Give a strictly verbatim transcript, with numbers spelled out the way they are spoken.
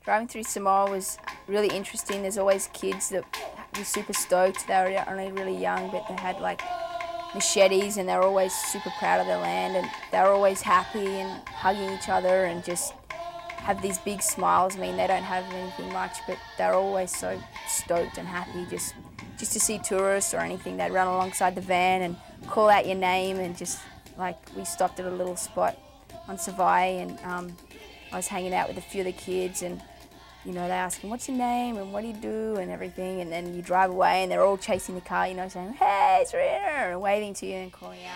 Driving through Samoa was really interesting. There's always kids that were super stoked. They were only really young, but they had like machetes and they were always super proud of their land, and they were always happy and hugging each other and just have these big smiles. I mean, they don't have anything much, but they're always so stoked and happy just, just to see tourists or anything. They'd run alongside the van and call out your name, and just like we stopped at a little spot on Savai, and um, I was hanging out with a few of the kids, and you know, they ask him, what's your name and what do you do and everything, and then you drive away and they're all chasing the car, you know, saying, hey, Serena, and waving to you and calling out.